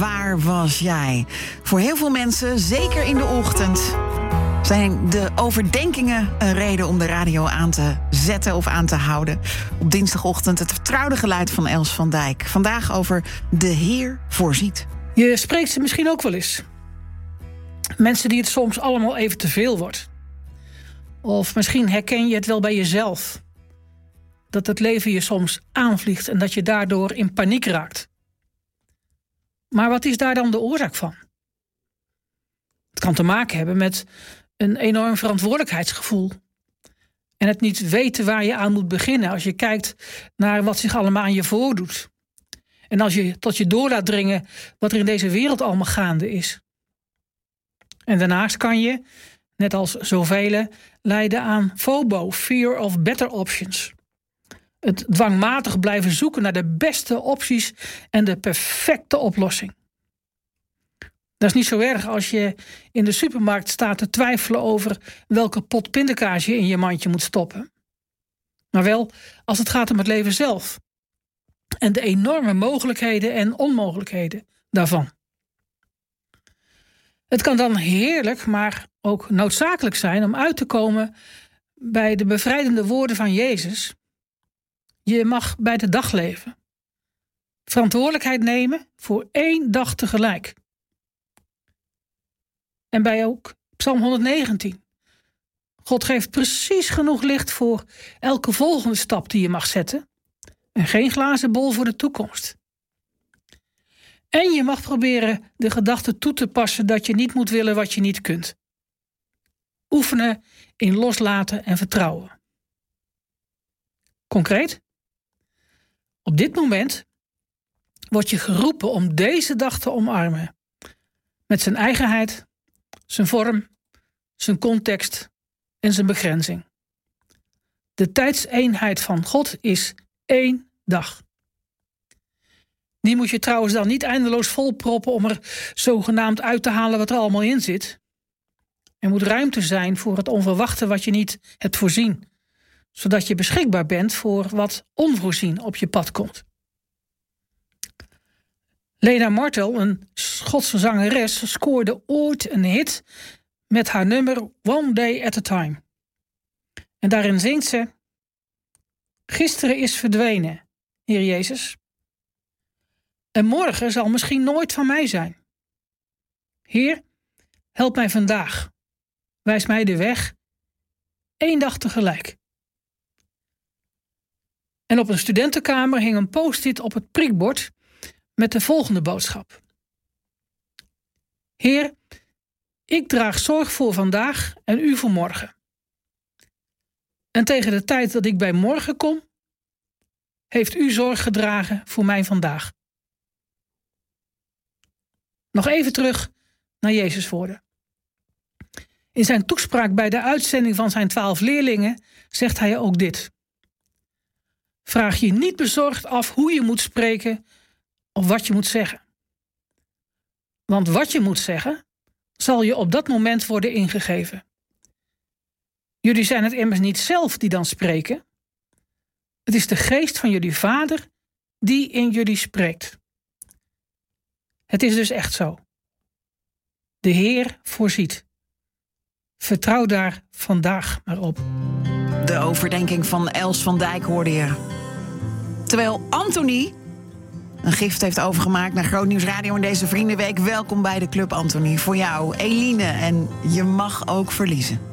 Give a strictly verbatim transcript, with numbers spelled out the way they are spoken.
waar was jij? Voor heel veel mensen, zeker in de ochtend, zijn de overdenkingen een reden om de radio aan te zetten of aan te houden. Op dinsdagochtend het vertrouwde geluid van Els van Dijk. Vandaag over de Heer voorziet. Je spreekt ze misschien ook wel eens. Mensen die het soms allemaal even te veel wordt. Of misschien herken je het wel bij jezelf. Dat het leven je soms aanvliegt en dat je daardoor in paniek raakt. Maar wat is daar dan de oorzaak van? Het kan te maken hebben met een enorm verantwoordelijkheidsgevoel. En het niet weten waar je aan moet beginnen als je kijkt naar wat zich allemaal aan je voordoet. En als je tot je door laat dringen wat er in deze wereld allemaal gaande is. En daarnaast kan je, net als zoveel, lijden aan FOBO, Fear of Better Options. Het dwangmatig blijven zoeken naar de beste opties en de perfecte oplossing. Dat is niet zo erg als je in de supermarkt staat te twijfelen over welke pot pindakaas je in je mandje moet stoppen. Maar wel als het gaat om het leven zelf. En de enorme mogelijkheden en onmogelijkheden daarvan. Het kan dan heerlijk, maar ook noodzakelijk zijn om uit te komen bij de bevrijdende woorden van Jezus. Je mag bij de dag leven. Verantwoordelijkheid nemen voor één dag tegelijk. En bij ook Psalm honderdnegentien. God geeft precies genoeg licht voor elke volgende stap die je mag zetten. En geen glazen bol voor de toekomst. En je mag proberen de gedachte toe te passen dat je niet moet willen wat je niet kunt. Oefenen in loslaten en vertrouwen. Concreet? Op dit moment word je geroepen om deze dag te omarmen. Met zijn eigenheid, zijn vorm, zijn context en zijn begrenzing. De tijdseenheid van God is één dag. Die moet je trouwens dan niet eindeloos volproppen om er zogenaamd uit te halen wat er allemaal in zit. Er moet ruimte zijn voor het onverwachte wat je niet hebt voorzien. Zodat je beschikbaar bent voor wat onvoorzien op je pad komt. Lena Martel, een Schotse zangeres, scoorde ooit een hit met haar nummer One Day at a Time. En daarin zingt ze: gisteren is verdwenen, Heer Jezus. En morgen zal misschien nooit van mij zijn. Heer, help mij vandaag. Wijs mij de weg. Eén dag tegelijk. En op een studentenkamer hing een post-it op het prikbord met de volgende boodschap. Heer, ik draag zorg voor vandaag en u voor morgen. En tegen de tijd dat ik bij morgen kom, heeft u zorg gedragen voor mij vandaag. Nog even terug naar Jezus' woorden. In zijn toespraak bij de uitzending van zijn twaalf leerlingen zegt hij ook dit. Vraag je niet bezorgd af hoe je moet spreken of wat je moet zeggen. Want wat je moet zeggen, zal je op dat moment worden ingegeven. Jullie zijn het immers niet zelf die dan spreken. Het is de geest van jullie Vader die in jullie spreekt. Het is dus echt zo. De Heer voorziet. Vertrouw daar vandaag maar op. De overdenking van Els van Dijk hoorde je. Terwijl Anthony een gift heeft overgemaakt naar Groot Nieuws Radio in deze Vriendenweek. Welkom bij de Club, Anthony. Voor jou, Eline, en je mag ook verliezen.